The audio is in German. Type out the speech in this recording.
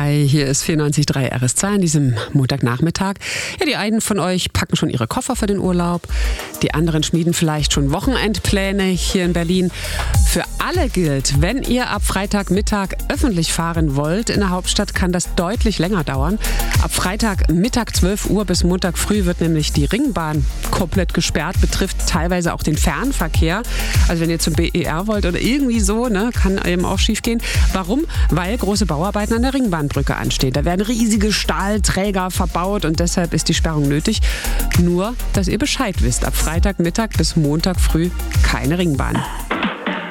Hi, hier ist 94.3 RS2 an diesem Montagnachmittag. Ja, die einen von euch packen schon ihre Koffer für den Urlaub, die anderen schmieden vielleicht schon Wochenendpläne hier in Berlin. Für alle gilt, wenn ihr ab Freitagmittag öffentlich fahren wollt in der Hauptstadt, kann das deutlich länger dauern. Ab Freitagmittag 12 Uhr bis Montag früh wird nämlich die Ringbahn komplett gesperrt, betrifft teilweise auch den Fernverkehr. Also wenn ihr zum BER wollt oder irgendwie so, kann eben auch schief gehen. Warum? Weil große Bauarbeiten an der Ringbahnbrücke anstehen. Da werden riesige Stahlträger verbaut und deshalb ist die Sperrung nötig. Nur, dass ihr Bescheid wisst, ab Freitagmittag bis Montag früh keine Ringbahn.